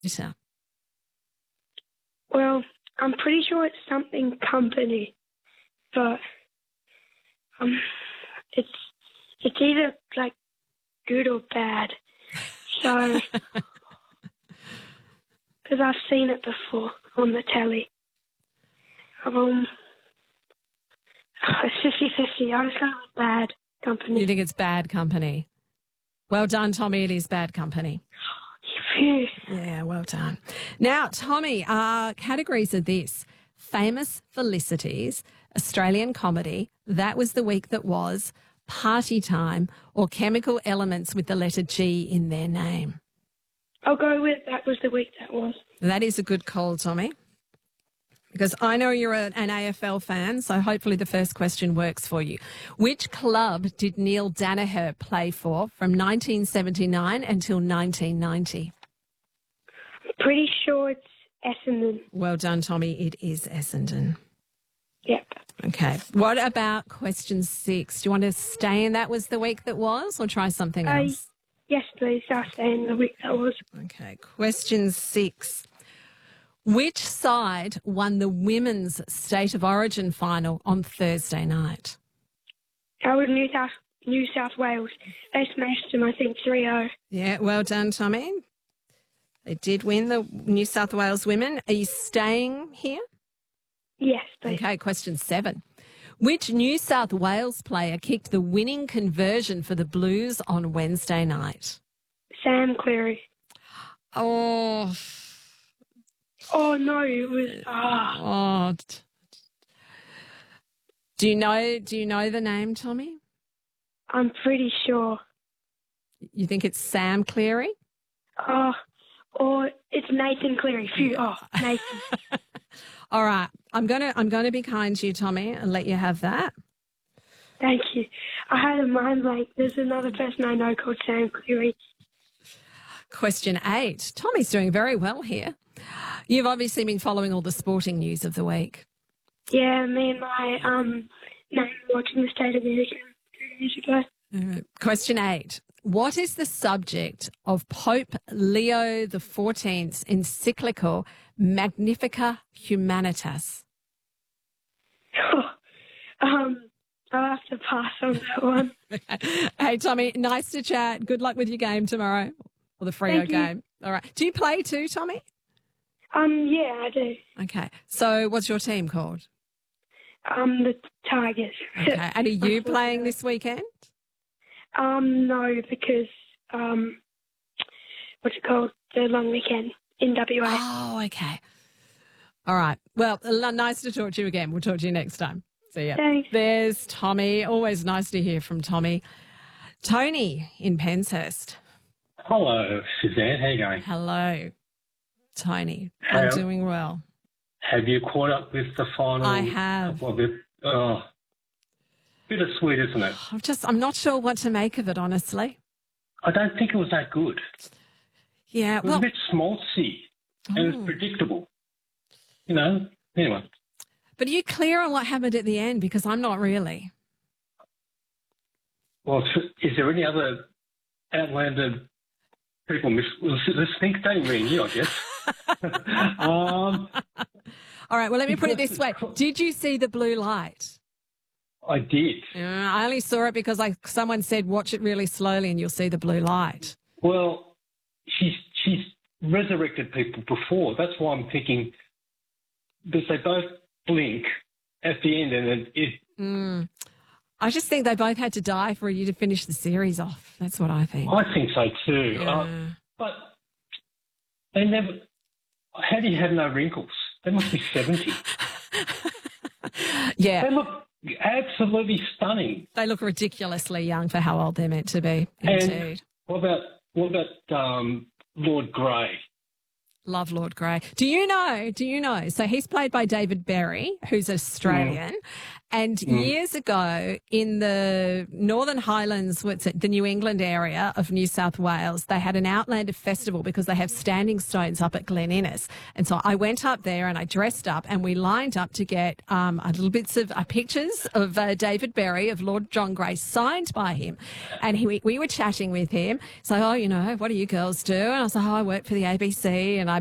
Yes. Well, I'm pretty sure it's something company, but it's either like good or bad. So, because I've seen it before on the telly. It's 50-50. I was going with bad company. You think it's bad company? Well done, Tommy. It is bad company. Phew. Yeah, well done. Now, Tommy, categories are this: famous felicities, Australian comedy, that was the week that was, party time, or chemical elements with the letter G in their name. I'll go with that was the week that was. That is a good call, Tommy, because I know you're an AFL fan, so hopefully the first question works for you. Which club did Neil Danaher play for from 1979 until 1990? Pretty sure it's Essendon. Well done, Tommy. It is Essendon. Yep. Okay. What about question 6? Do you want to stay in that was the week that was or try something else? Yes, please. I'll stay in the week that was. Okay. Question 6. Which side won the women's State of Origin final on Thursday night? I was New South Wales. They smashed them, I think, 3-0. Yeah, well done, Tommy. They did win, the New South Wales women. Are you staying here? Yes, please. Okay, question 7. Which New South Wales player kicked the winning conversion for the Blues on Wednesday night? Sam Cleary. Oh, no, it was... Do you know the name, Tommy? I'm pretty sure. You think it's Sam Cleary? Or it's Nathan Cleary. Phew. Nathan. All right. I'm gonna be kind to you, Tommy, and let you have that. Thank you. I had a mind blank. There's another person I know called Sam Cleary. Question 8. Tommy's doing very well here. You've obviously been following all the sporting news of the week. Yeah, me and my nan were watching the State of Origin 2 years ago. Question 8. What is the subject of Pope Leo XIV's encyclical Magnificat Humanitas? I'll have to pass on that one. Hey, Tommy, nice to chat. Good luck with your game tomorrow, or the Freo game. All right. Do you play too, Tommy? Yeah, I do. Okay. So what's your team called? The Tigers. Okay. And are you playing this weekend? No, because, what's it called? The long weekend in WA. Oh, okay. All right. Well, nice to talk to you again. We'll talk to you next time. See ya. Thanks. There's Tommy. Always nice to hear from Tommy. Tony in Penshurst. Hello, Suzanne. How you going? Hello, Tony. I'm doing well. Have you caught up with the final? I have. Bittersweet, isn't it? I'm not sure what to make of it, honestly. I don't think it was that good. Yeah, it was a bit schmaltzy and it was predictable. Anyway. But are you clear on what happened at the end? Because I'm not really. Well, is there any other outlander people listening? Don't ring you, I guess. All right, well, let me put it this way. Did you see the blue light? I did. I only saw it because someone said watch it really slowly and you'll see the blue light. Well, she's resurrected people before. That's why I'm thinking, because they both blink at the end and then I just think they both had to die for you to finish the series off. That's what I think. I think so too. Yeah. But they never... How do you have no wrinkles? They must be 70. Yeah. They look absolutely stunning. They look ridiculously young for how old they're meant to be. And indeed. What about Lord Grey? Love Lord Grey. Do you know? So he's played by David Berry, who's Australian, And years ago in the Northern Highlands, the New England area of New South Wales, they had an Outlander festival because they have standing stones up at Glen Innes. And so I went up there and I dressed up and we lined up to get a little bits of pictures of David Berry, of Lord John Grey, signed by him. And we were chatting with him. So, what do you girls do? And I was like, I work for the ABC and I